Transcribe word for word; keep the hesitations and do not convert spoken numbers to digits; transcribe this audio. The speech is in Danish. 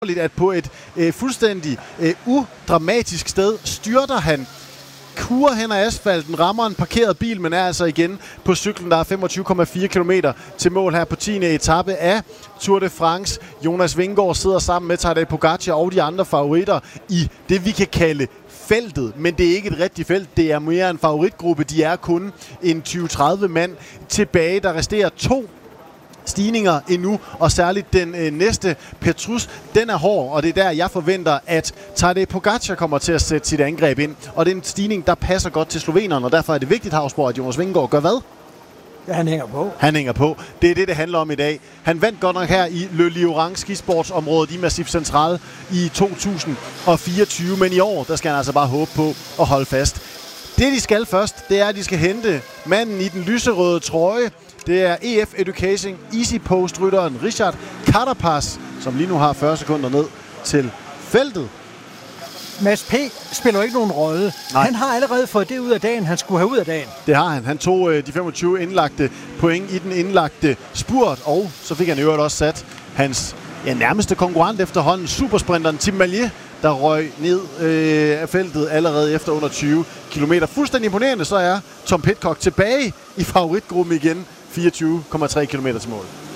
at på et øh, fuldstændig øh, udramatisk sted styrter han, kurer hen ad asfalten, rammer en parkeret bil, men er altså igen på cyklen. Der er femogtyve komma fire kilometer til mål her på tiende etape af Tour de France. Jonas Vingegaard sidder sammen med Tadej Pogacar og de andre favoritter i det, vi kan kalde feltet, men det er ikke et rigtigt felt. Det er mere en favoritgruppe. De er kun en tyve til tredive mand tilbage. Der resterer to stigninger endnu, og særligt den øh, næste, Petrus, den er hård, og det er der, jeg forventer, at Tadej Pogacar kommer til at sætte sit angreb ind. Og det er en stigning, der passer godt til slovenerne, og derfor er det vigtigt, Havsborg, at Jonas Vingegaard gør hvad? Ja, han hænger på. Han hænger på. Det er det, det handler om i dag. Han vandt godt nok her i Le Lioran skisportsområdet i Massif Central i to tusind fireogtyve, men i år, der skal han altså bare håbe på at holde fast. Det, de skal først, det er, at de skal hente manden i den lyserøde trøje. Det er E F Education Easy Post-rytteren Richard Carapaz, som lige nu har fyrre sekunder ned til feltet. Mads P. spiller jo ikke nogen rolle. Nej. Han har allerede fået det ud af dagen, han skulle have ud af dagen. Det har han. Han tog øh, de femogtyve indlagte point i den indlagte spurt, og så fik han i øvrigt også sat hans ja, nærmeste konkurrent efterhånden, supersprinteren Tim Mallier, der røg ned øh, af feltet allerede efter under tyve kilometer. Fuldstændig imponerende, så er Tom Pidcock tilbage i favoritgruppen igen, fireogtyve komma tre kilometer til mål.